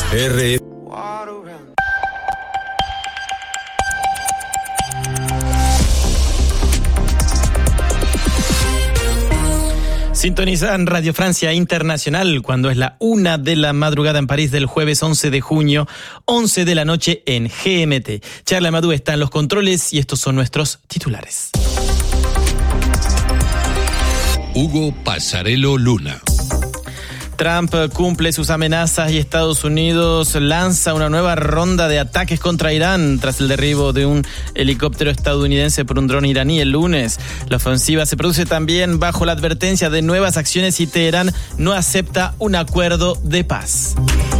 Sintonizan Radio Francia Internacional cuando es la 1 de la madrugada en París del jueves 11 de junio, 11 de la noche en GMT. Charles Amadou está en los controles y estos son nuestros titulares. Hugo Passarello Luna. Trump cumple sus amenazas y Estados Unidos lanza una nueva ronda de ataques contra Irán tras el derribo de un helicóptero estadounidense por un dron iraní el lunes. La ofensiva se produce también bajo la advertencia de nuevas acciones si Teherán no acepta un acuerdo de paz.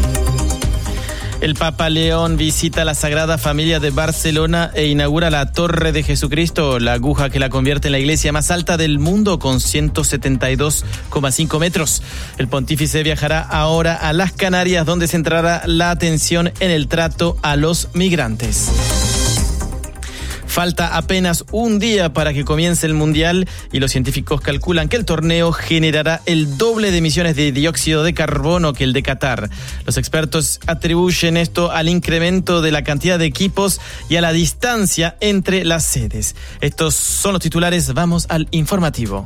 El Papa León visita la Sagrada Familia de Barcelona e inaugura la Torre de Jesucristo, la aguja que la convierte en la iglesia más alta del mundo con 172,5 metros. El pontífice viajará ahora a las Canarias, donde centrará la atención en el trato a los migrantes. Falta apenas un día para que comience el Mundial y los científicos calculan que el torneo generará el doble de emisiones de dióxido de carbono que el de Qatar. Los expertos atribuyen esto al incremento de la cantidad de equipos y a la distancia entre las sedes. Estos son los titulares, vamos al informativo.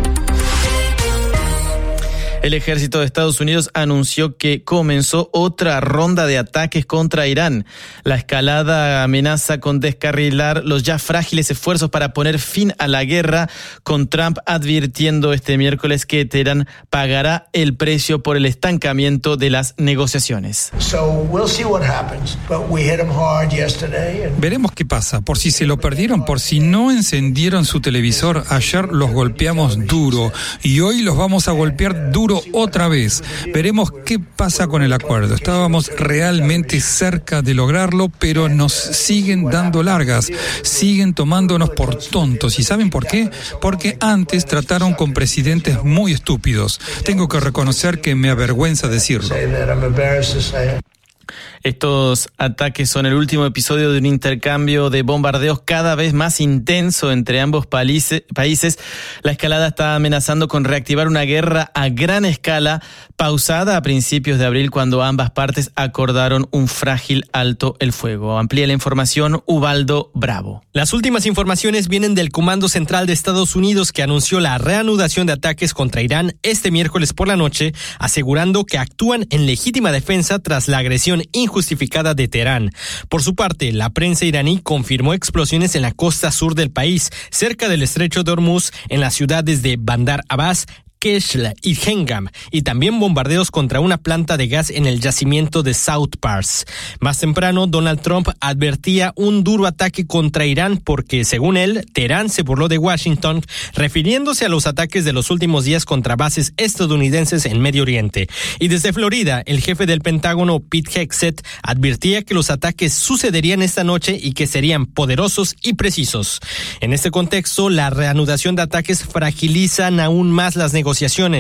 El ejército de Estados Unidos anunció que comenzó otra ronda de ataques contra Irán. La escalada amenaza con descarrilar los ya frágiles esfuerzos para poner fin a la guerra, con Trump advirtiendo este miércoles que Teherán pagará el precio por el estancamiento de las negociaciones. Veremos qué pasa, por si se lo perdieron, por si no encendieron su televisor. Ayer los golpeamos duro y hoy los vamos a golpear duro otra vez. Veremos qué pasa con el acuerdo. Estábamos realmente cerca de lograrlo, pero nos siguen dando largas, siguen tomándonos por tontos. ¿Y saben por qué? Porque antes trataron con presidentes muy estúpidos. Tengo que reconocer que me avergüenza decirlo. Estos ataques son el último episodio de un intercambio de bombardeos cada vez más intenso entre ambos países. La escalada está amenazando con reactivar una guerra a gran escala, pausada a principios de abril cuando ambas partes acordaron un frágil alto el fuego. Amplía la información Ubaldo Bravo. Las últimas informaciones vienen del Comando Central de Estados Unidos, que anunció la reanudación de ataques contra Irán este miércoles por la noche, asegurando que actúan en legítima defensa tras la agresión injustificada de Teherán. Por su parte, la prensa iraní confirmó explosiones en la costa sur del país, cerca del estrecho de Hormuz, en las ciudades de Bandar Abbas, Keshla y Hengam, y también bombardeos contra una planta de gas en el yacimiento de South Pars. Más temprano, Donald Trump advertía un duro ataque contra Irán porque, según él, Teherán se burló de Washington, refiriéndose a los ataques de los últimos días contra bases estadounidenses en Medio Oriente. Y desde Florida, el jefe del Pentágono, Pete Hegseth, advertía que los ataques sucederían esta noche y que serían poderosos y precisos. En este contexto, la reanudación de ataques fragilizan aún más las negociaciones.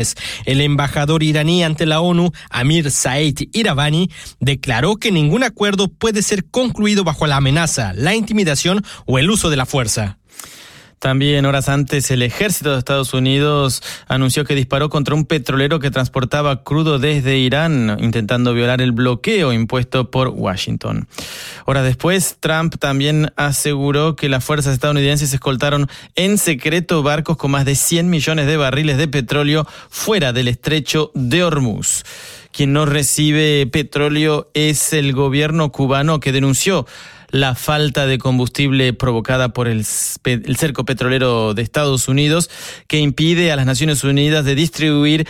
El embajador iraní ante la ONU, Amir Saeed Iravani, declaró que ningún acuerdo puede ser concluido bajo la amenaza, la intimidación o el uso de la fuerza. También horas antes, el ejército de Estados Unidos anunció que disparó contra un petrolero que transportaba crudo desde Irán, intentando violar el bloqueo impuesto por Washington. Horas después, Trump también aseguró que las fuerzas estadounidenses escoltaron en secreto barcos con más de 100 millones de barriles de petróleo fuera del estrecho de Hormuz. Quien no recibe petróleo es el gobierno cubano, que denunció la falta de combustible provocada por el cerco petrolero de Estados Unidos, que impide a las Naciones Unidas de distribuir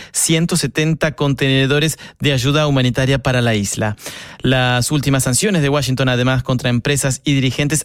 170 contenedores de ayuda humanitaria para la isla. Las últimas sanciones de Washington, además, contra empresas y dirigentes